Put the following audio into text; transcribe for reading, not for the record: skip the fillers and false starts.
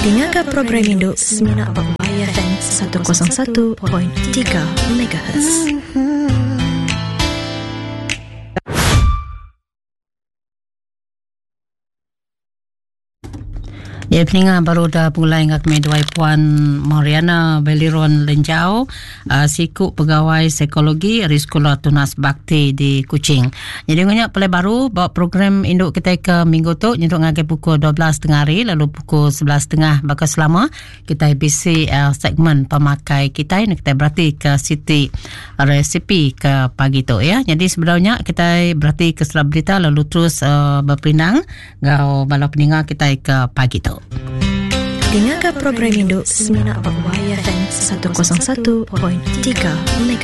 Dengarkan program induk Semina Bakwai FM 101.3 MHz. Ya, peningan baru dah mulai dengan Medway Puan Mariana Beliron Lenjau, siku pegawai psikologi di Sekolah Tunas Bakti di Kuching. Jadi banyak pelai baru bawa program induk kita ke minggu tu, nyeduk ngagai pukul 12.30 hari, lalu pukul 11.30 bakal selama kita bisi segmen pemakai kita ini kita berarti ke Siti resipi ke pagi tu ya. Jadi sebenarnya kita berarti ke setelah berita lalu terus berpinang gau bala peningan kita ke pagi tu. Dengarkan program induk Semina Bakwai FM 101.3 MHz.